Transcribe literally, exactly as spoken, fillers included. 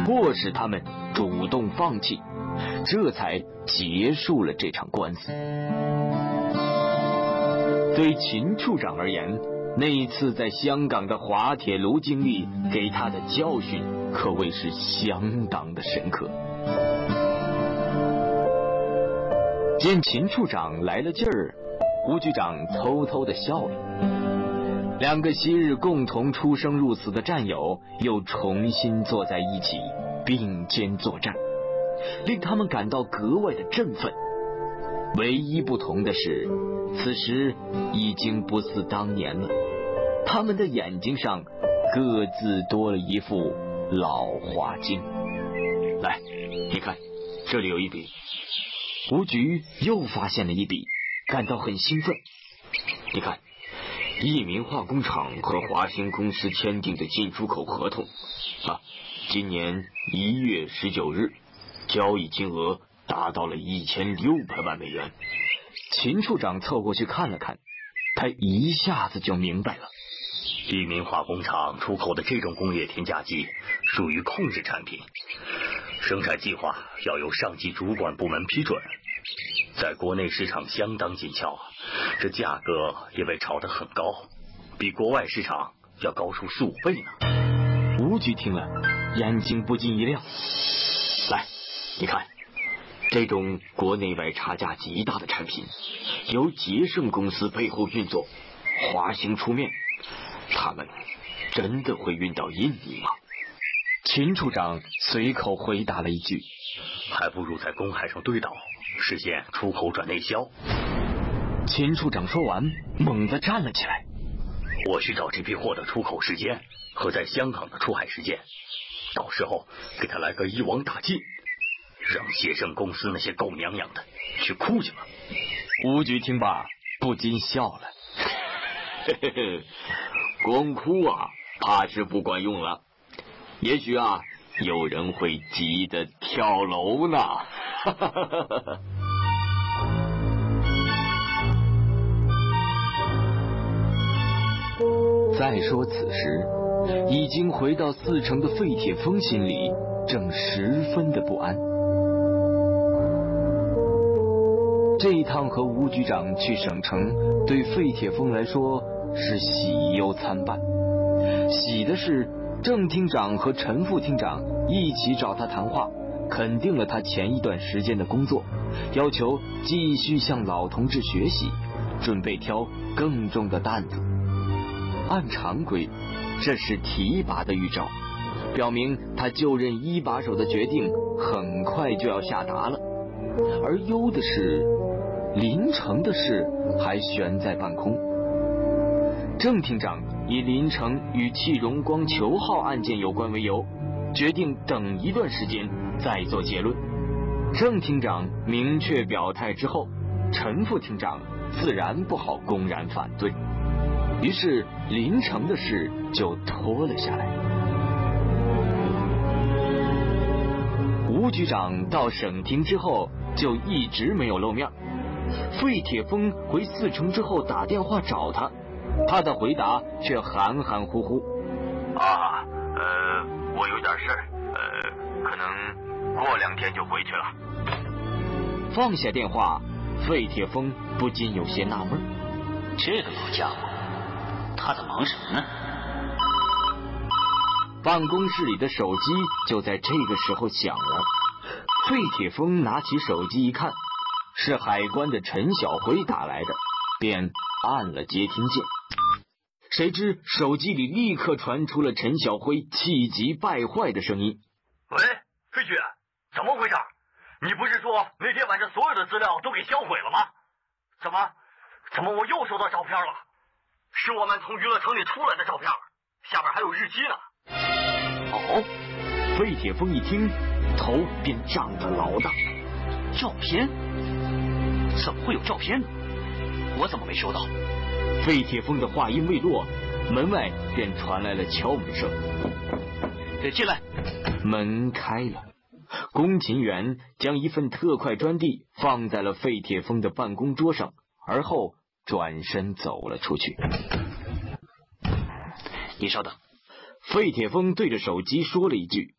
迫使他们主动放弃，这才结束了这场官司。对秦处长而言，那一次在香港的滑铁卢经历给他的教训可谓是相当的深刻。见秦处长来了劲儿，吴局长偷偷地笑了。两个昔日共同出生入死的战友又重新坐在一起，并肩作战，令他们感到格外的振奋。唯一不同的是，此时已经不似当年了，他们的眼睛上各自多了一副老花镜。来，你看，这里有一笔。吴局又发现了一笔，感到很兴奋。你看，益民化工厂和华兴公司签订的进出口合同啊，今年一月十九日，交易金额达到了一千六百万美元。秦处长凑过去看了看，他一下子就明白了。 益民化工厂出口的这种工业添加剂属于控制产品，生产计划要由上级主管部门批准，在国内市场相当紧俏，这价格也被炒得很高，比国外市场要高出四五倍呢。 吴局听了，眼睛不禁一亮。来，你看，这种国内外差价极大的产品，由捷盛公司背后运作，华兴出面，他们真的会运到印尼吗？秦处长随口回答了一句， 还不如在公海上对倒，实现出口转内销。 秦处长说完，猛地站了起来。 我去找这批货的出口时间和在香港的出海时间，到时候给他来个一网打尽，让捷盛公司那些狗娘养的去哭去吧。 吴局听罢不禁笑了。 嘿嘿嘿，光哭啊怕是不管用了，也许啊有人会急得跳楼呢。 再说此时，已经回到四城的费铁峰心里正十分的不安。这一趟和吴局长去省城，对费铁峰来说是喜忧参半。喜的是郑厅长和陈副厅长一起找他谈话，肯定了他前一段时间的工作，要求继续向老同志学习，准备挑更重的担子。按常规，这是提拔的预兆，表明他就任一把手的决定很快就要下达了。而忧的是，林城的事还悬在半空。郑厅长以林城与气荣光裘号案件有关为由，决定等一段时间再做结论。郑厅长明确表态之后，陈副厅长自然不好公然反对，于是林城的事就拖了下来。吴局长到省厅之后就一直没有露面。费铁峰回四城之后打电话找他，他的回答却含含糊糊。 啊，呃，我有点事儿，呃，可能过两天就回去了。 放下电话，费铁峰不禁有些纳闷， 这个老家伙他在忙什么呢？ 办公室里的手机就在这个时候响了。费铁峰拿起手机一看，是海关的陈小辉打来的，便按了接听键。谁知手机里立刻传出了陈小辉气急败坏的声音： 喂，费局，怎么回事？你不是说那天晚上所有的资料都给销毁了吗？怎么怎么我又收到照片了？是我们从娱乐城里出来的照片，下面还有日期呢。 哦，费铁峰一听，头便胀得老大。 照片？怎么会有照片呢？我怎么没收到？ 费铁峰的话音未落，门外便传来了敲门声。 进来。 门开了，工勤员将一份特快专递放在了费铁峰的办公桌上，而后转身走了出去。 你稍等。 费铁峰对着手机说了一句，